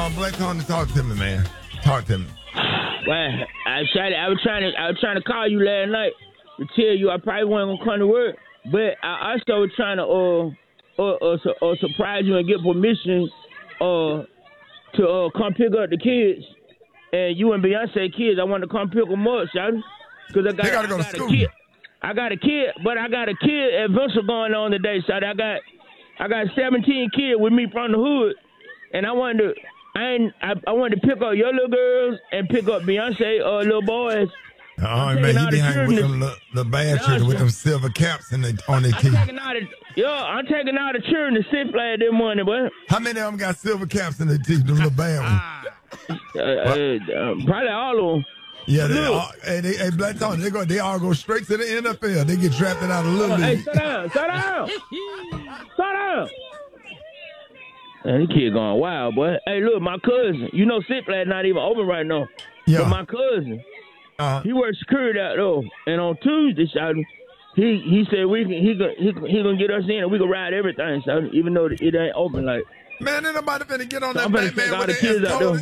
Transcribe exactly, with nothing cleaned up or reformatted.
uh, Black Tony, talk to me, man. Talk to me. Well, I tried. To, I was trying to. I was trying to call you last night to tell you I probably wasn't gonna come to work, but I also was trying to uh uh, uh, su- uh surprise you and get permission uh to uh come pick up the kids. And you and Beyonce kids, I want to come pick them up, shawty. Cause I got, They gotta go I to got school. a kid. I got a kid, but I got a kid adventure going on today, shawty. I got I got seventeen kids with me from the hood, and I wanted to. I, ain't, I I wanted to pick up your little girls and pick up Beyonce uh, little boys. Oh, I'm man, taking he all be the hanging with children them to- little bad Yeah, children with sure. them silver caps in they, on their I'm teeth. taking out the yo. I'm taking out the children to Six Flags this morning, boy. How many of them got silver caps in their teeth, them little bad ones? Uh, uh, uh, probably all of them. Yeah, they Look. all, hey, they, hey, Black Tony, they go, they all go straight to the N F L. They get drafted out of Little Uh, hey, League. sit down, sit down, sit down. Man, this kid going wild, boy. Hey, look, my cousin. You know, Six Flags not even open right now. Yeah. But my cousin, Uh, he works security out there, and on Tuesday, shawty, he he said we can he can he, can- he gonna get us in and we can ride everything, shawty, even though it ain't open like. man, ain't nobody finna get on So that I'm finna take Batman all with the their kids out there.